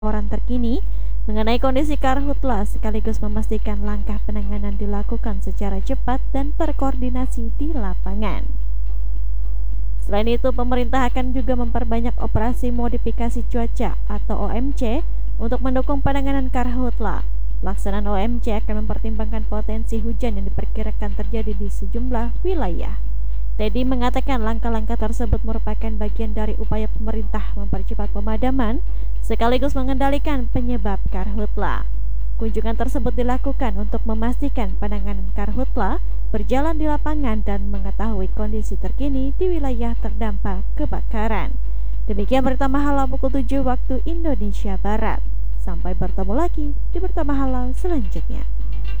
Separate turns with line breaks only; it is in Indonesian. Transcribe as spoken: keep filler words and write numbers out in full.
laporan terkini mengenai kondisi karhutla sekaligus memastikan langkah penanganan dilakukan secara cepat dan terkoordinasi di lapangan. Selain itu, pemerintah akan juga memperbanyak operasi modifikasi cuaca atau O M C untuk mendukung penanganan karhutla. Pelaksanaan O M C akan mempertimbangkan potensi hujan yang diperkirakan terjadi di sejumlah wilayah. Teddy mengatakan langkah-langkah tersebut merupakan bagian dari upaya pemerintah mempercepat pemadaman sekaligus mengendalikan penyebab karhutla. Kunjungan tersebut dilakukan untuk memastikan penanganan karhutla berjalan di lapangan dan mengetahui kondisi terkini di wilayah terdampak kebakaran. Demikian berita Mahalau pukul tujuh waktu Indonesia Barat. Sampai bertemu lagi di berita Mahalau selanjutnya.